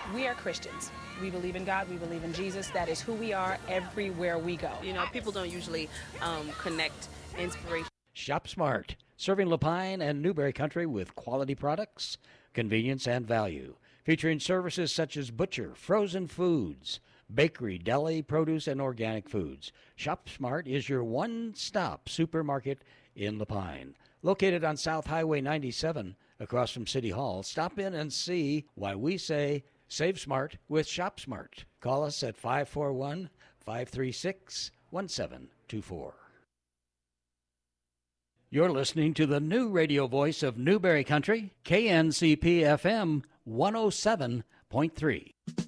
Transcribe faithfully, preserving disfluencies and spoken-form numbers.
We are Christians. We believe in God. We believe in Jesus. That is who we are everywhere we go. You know, people don't usually um, connect inspiration. Shop Smart, serving Lapine and Newberry Country with quality products, convenience, and value. Featuring services such as butcher, frozen foods, bakery, deli, produce, and organic foods. Shop Smart is your one-stop supermarket in Lapine. Located on South Highway ninety-seven, across from City Hall, stop in and see why we say save smart with Shop Smart. Call us at five four one, five three six, one seven two four. You're listening to the new radio voice of Newberry Country, K N C P F M one oh seven point three.